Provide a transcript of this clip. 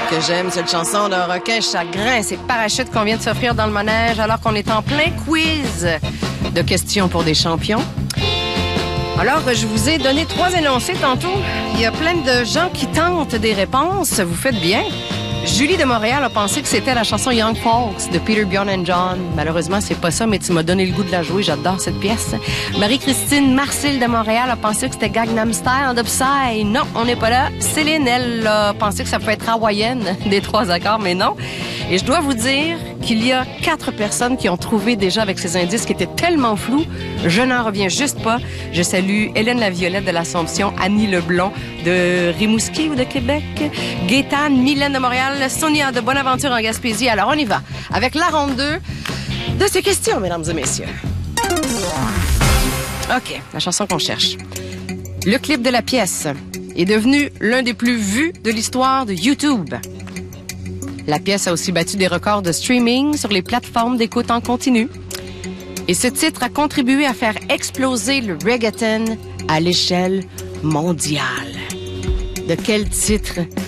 que j'aime cette chanson de Requin Chagrin. C'est Parachute qu'on vient de s'offrir dans le manège alors qu'on est en plein quiz de questions pour des champions. Alors, je vous ai donné 3 énoncés tantôt. Il y a plein de gens qui tentent des réponses. Vous faites bien. Julie de Montréal a pensé que c'était la chanson Young Folks de Peter, Bjorn and John. Malheureusement, c'est pas ça, mais tu m'as donné le goût de la jouer. J'adore cette pièce. Marie-Christine Marcille de Montréal a pensé que c'était Gangnam Style de Psy. Non, on n'est pas là. Céline, elle, a pensé que ça pouvait être hawaïenne des 3 accords, mais non. Et je dois vous dire qu'il y a 4 personnes qui ont trouvé déjà avec ces indices qui étaient tellement flous. Je n'en reviens juste pas. Je salue Hélène Laviolette de l'Assomption, Annie Leblond de Rimouski ou de Québec, Gaétane, Mylène de Montréal, Sonia de Bonaventure en Gaspésie. Alors, on y va avec la ronde 2 de ces questions, mesdames et messieurs. OK, la chanson qu'on cherche. Le clip de la pièce est devenu l'un des plus vus de l'histoire de YouTube. La pièce a aussi battu des records de streaming sur les plateformes d'écoute en continu. Et ce titre a contribué à faire exploser le reggaeton à l'échelle mondiale. De quel titre